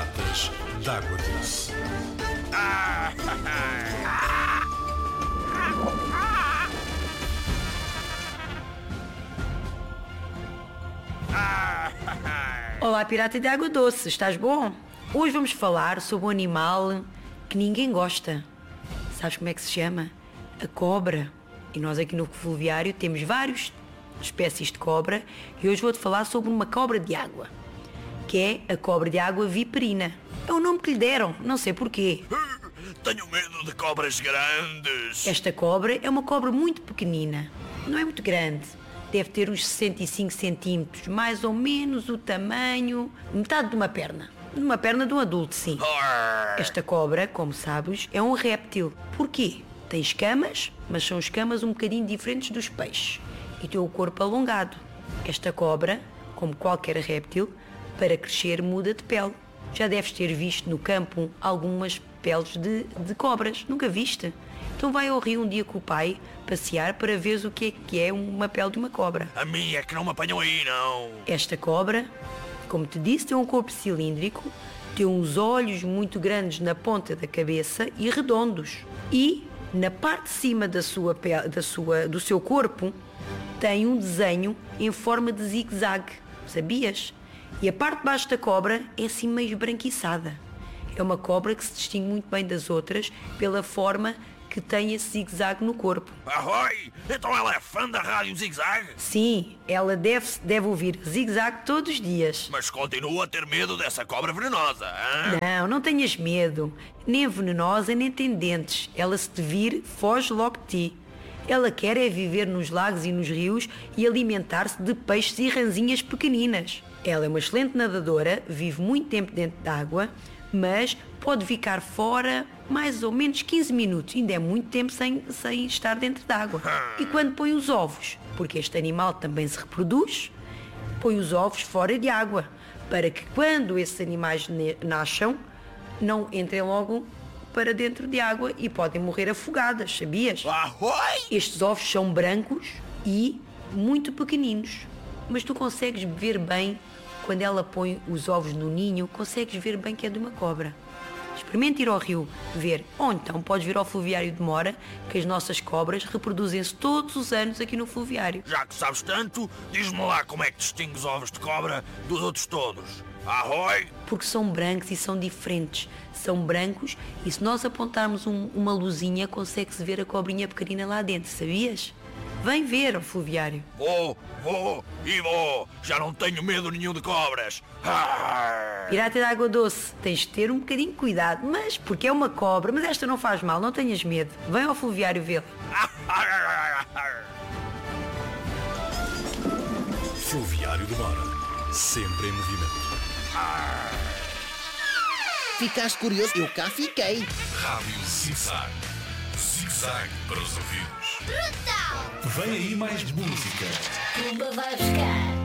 piratas d'água doce. Olá, pirata de água doce, estás bom? Hoje vamos falar sobre um animal que ninguém gosta. Sabes como é que se chama? A cobra. E nós aqui no Fluviário temos várias espécies de cobra e hoje vou-te falar sobre uma cobra de água, que é a cobra de água viperina. É o nome que lhe deram, não sei porquê. Tenho medo de cobras grandes. Esta cobra é uma cobra muito pequenina, não é muito grande. Deve ter uns 65 centímetros, mais ou menos o tamanho, metade de uma perna. De uma perna de um adulto, sim. Esta cobra, como sabes, é um réptil. Porquê? Tem escamas, mas são escamas um bocadinho diferentes dos peixes. E tem o corpo alongado. Esta cobra, como qualquer réptil, para crescer muda de pele. Já deves ter visto no campo algumas peles de cobras. Nunca viste? Então vai ao rio um dia com o pai passear para ver o que é uma pele de uma cobra. A minha é que não me apanham aí, não. Esta cobra, como te disse, tem um corpo cilíndrico, tem uns olhos muito grandes na ponta da cabeça e redondos. E na parte de cima do seu corpo tem um desenho em forma de zigue-zague. Sabias? E a parte de baixo da cobra é assim meio esbranquiçada. É uma cobra que se distingue muito bem das outras pela forma que tem esse zigue-zague no corpo. Ahoi! Então ela é fã da rádio Zig-Zag? Sim, ela deve ouvir zigue-zague todos os dias. Mas continua a ter medo dessa cobra venenosa, hein? Não tenhas medo. Nem é venenosa, nem tem dentes. Ela, se te vir, foge logo de ti. Ela quer é viver nos lagos e nos rios e alimentar-se de peixes e ranzinhas pequeninas. Ela é uma excelente nadadora, vive muito tempo dentro d'água, mas pode ficar fora mais ou menos 15 minutos. Ainda é muito tempo sem estar dentro d'água. E quando põe os ovos, porque este animal também se reproduz, põe os ovos fora de água, para que quando esses animais nasçam, não entrem logo para dentro de água e podem morrer afogadas, sabias? Ahoi! Estes ovos são brancos e muito pequeninos, mas tu consegues ver bem, quando ela põe os ovos no ninho, consegues ver bem que é de uma cobra. Experimenta ir ao rio ver, ou então podes vir ao Fluviário de Mora, que as nossas cobras reproduzem-se todos os anos aqui no Fluviário. Já que sabes tanto, diz-me lá como é que distingues os ovos de cobra dos outros todos. Ahoi! Porque são brancos e são diferentes. São brancos e se nós apontarmos uma luzinha, consegue-se ver a cobrinha pequenina lá dentro, sabias? Vem ver ao Fluviário. Vou! Já não tenho medo nenhum de cobras. Pirata de água doce, tens de ter um bocadinho de cuidado, mas porque é uma cobra, mas esta não faz mal, não tenhas medo. Vem ao Fluviário vê-la. Fluviário de Mora, sempre em movimento. Ficaste curioso? Eu cá fiquei. Rádio Zig-Zag. Zig-Zag para os ouvidos. Brutal! Vem aí mais música. Pumba vai buscar.